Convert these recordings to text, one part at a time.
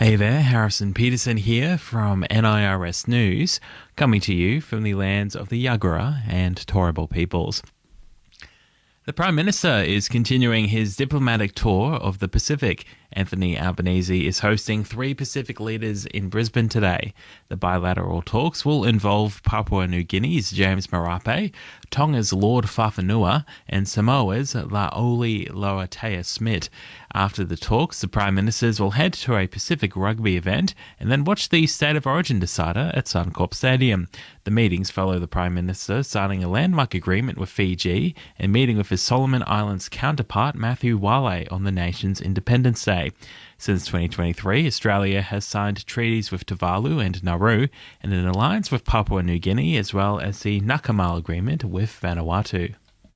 Hey there, Harrison Peterson here from NIRS News, coming to you from the lands of the Yagara and Turrbal peoples. The Prime Minister is continuing his diplomatic tour of the Pacific. Anthony Albanese is hosting 3 Pacific leaders in Brisbane today. The bilateral talks will involve Papua New Guinea's James Marape, Tonga's Lord Fafanua, and Samoa's Laoli Loatea Smith. After the talks, the Prime Ministers will head to a Pacific rugby event and then watch the State of Origin decider at Suncorp Stadium. The meetings follow the Prime Minister signing a landmark agreement with Fiji and meeting with his Solomon Islands counterpart Matthew Wale on the nation's Independence Day. Since 2023, Australia has signed treaties with Tuvalu and Nauru and an alliance with Papua New Guinea, as well as the Nakamal Agreement with Vanuatu.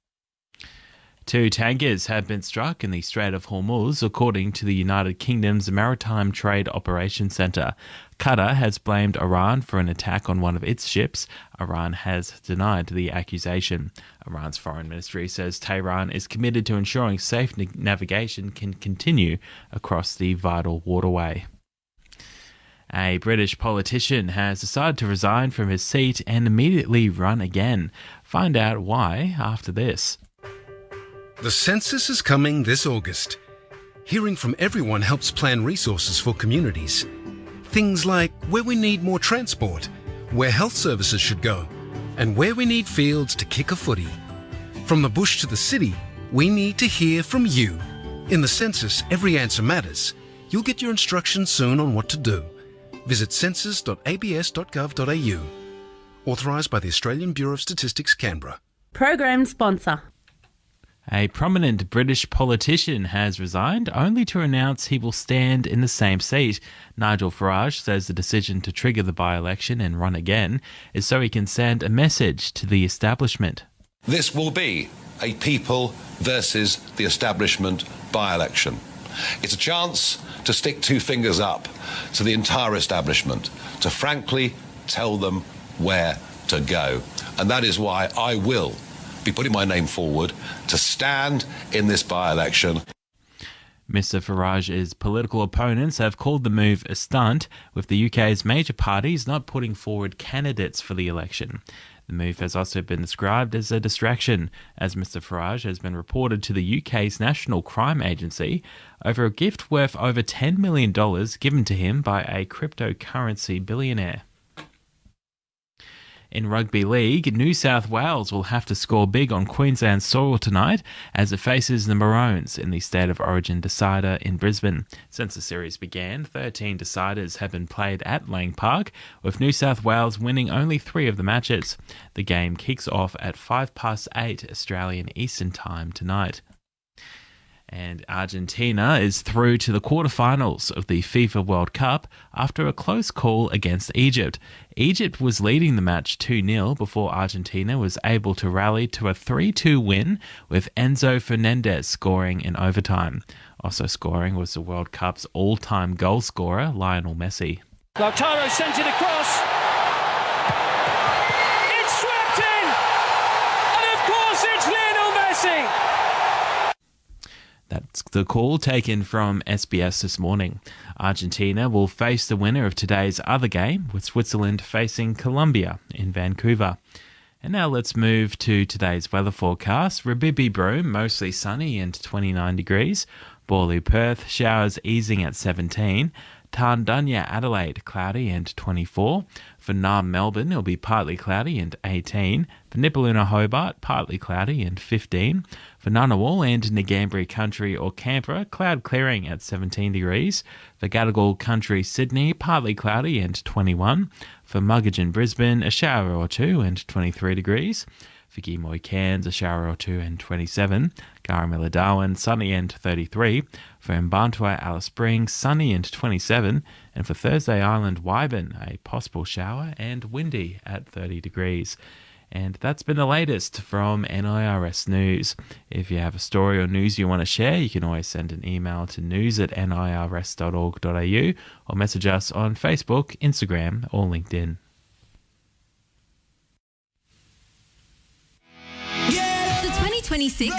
2 tankers have been struck in the Strait of Hormuz, according to the United Kingdom's Maritime Trade Operations Centre. Qatar has blamed Iran for an attack on one of its ships. Iran has denied the accusation. Iran's foreign ministry says Tehran is committed to ensuring safe navigation can continue across the vital waterway. A British politician has decided to resign from his seat and immediately run again. Find out why after this. The census is coming this August. Hearing from everyone helps plan resources for communities. Things like where we need more transport, where health services should go, and where we need fields to kick a footy. From the bush to the city, we need to hear from you. In the census, every answer matters. You'll get your instructions soon on what to do. Visit census.abs.gov.au. Authorised by the Australian Bureau of Statistics, Canberra. Program sponsor. A prominent British politician has resigned, only to announce he will stand in the same seat. Nigel Farage says the decision to trigger the by-election and run again is so he can send a message to the establishment. This will be a people versus the establishment by-election. It's a chance to stick 2 fingers up to the entire establishment, to frankly tell them where to go. And that is why I will be putting my name forward to stand in this by-election. Mr Farage's political opponents have called the move a stunt, with the UK's major parties not putting forward candidates for the election. The move has also been described as a distraction, as Mr Farage has been reported to the UK's National Crime Agency over a gift worth over $10 million given to him by a cryptocurrency billionaire. In Rugby League, New South Wales will have to score big on Queensland soil tonight as it faces the Maroons in the State of Origin decider in Brisbane. Since the series began, 13 deciders have been played at Lang Park, with New South Wales winning only 3 of the matches. The game kicks off at 8:05 Australian Eastern Time tonight. And Argentina is through to the quarterfinals of the FIFA World Cup after a close call against Egypt. Egypt was leading the match 2-0 before Argentina was able to rally to a 3-2 win, with Enzo Fernandez scoring in overtime. Also scoring was the World Cup's all-time goal scorer, Lionel Messi. Lautaro sent it across. It's swept in! And of course it's Lionel Messi! That's the call taken from SBS this morning. Argentina will face the winner of today's other game, with Switzerland facing Colombia in Vancouver. And now let's move to today's weather forecast. Rabibi Broome, mostly sunny and 29 degrees. Borloo Perth, showers easing at 17. Tarndunya Adelaide, cloudy and 24. For Naarm Melbourne, it'll be partly cloudy and 18. For Nipaluna Hobart, partly cloudy and 15. For Ngunnawal and Ngambri Country or Canberra, cloud clearing at 17 degrees. For Gadigal Country Sydney, partly cloudy and 21. For Muggagin Brisbane, a shower or 2 and 23 degrees. For Gimoy Cairns, a shower or 2 and 27. Garamilla Darwin, sunny and 33. For Mbantua Alice Springs, sunny and 27. And for Thursday Island Wyburn, a possible shower and windy at 30 degrees. And that's been the latest from NIRS News. If you have a story or news you want to share, you can always send an email to news@nirs.org.au or message us on Facebook, Instagram or LinkedIn. The 2026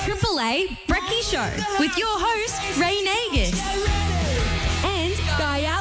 AAA Brekkie Show with your host, Ray Nagus and Guy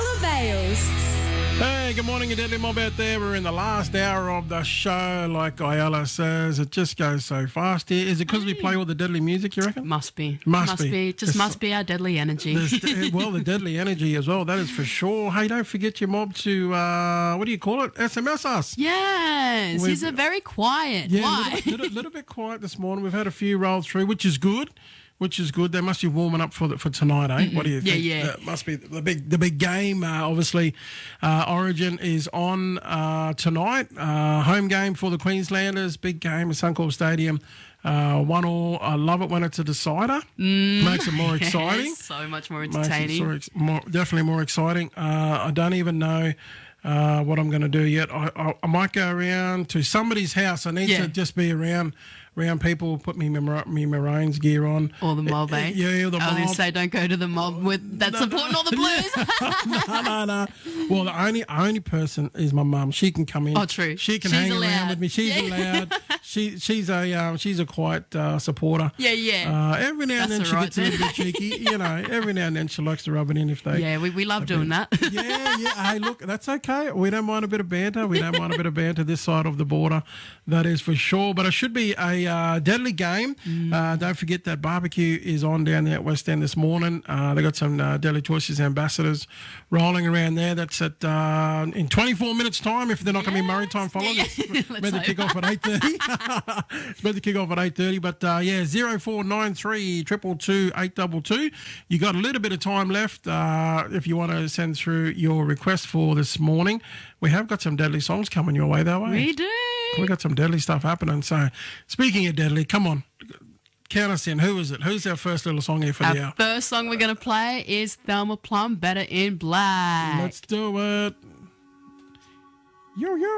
Hey, good morning, you deadly mob out there. We're in the last hour of the show. Like Ayala says, it just goes so fast here. Is it because we play all the deadly music, you reckon? Must be. Must be. Just must be our deadly energy. Well, the deadly energy as well, that is for sure. Hey, don't forget your mob to, what do you call it? SMS us. Yes, he's a very quiet. Yeah, Why? little bit quiet this morning. We've had a few roll through, which is good. They must be warming up for tonight, eh? What do you think? Yeah. Must be the big game. Obviously, Origin is on tonight. Home game for the Queenslanders. Big game at Suncorp Stadium. 1-1. I love it when it's a decider. Makes it more exciting. So much more entertaining. Definitely more exciting. I don't even know what I'm going to do yet. I might go around to somebody's house. I need to just be around people, put me Maroons gear on. Or the mob, eh? Yeah, the mob. I was going to say, don't go to the mob that's supporting all the Blues. No. Well, the only person is my mum. She can come in. Oh, true. She can She's hang allowed. around with me. She's allowed. She's a quiet supporter. Yeah. Every now and then That's she all gets a right little bit cheeky. Every now and then she likes to rub it in if they. Yeah, we love doing that. Yeah. Hey, look, that's okay. We don't mind a bit of banter. This side of the border, that is for sure. But it should be a deadly game. Don't forget that barbecue is on down there at West End this morning. They got some Deadly Choices ambassadors rolling around there. That's at in 24 minutes' time. If they're not going to be Murray time following, it's meant to kick off at 8:30. It's meant to kick off at 8:30. But 0493 222 822. You got a little bit of time left if you want to send through your request for this morning. We have got some deadly songs coming your way, though, eh? We do. We got some deadly stuff happening. So, speaking of deadly, come on, count us in. Who is it? Who's our first little song here for the hour? Our first song we're going to play is Thelma Plum, Better in Black. Let's do it. Yo.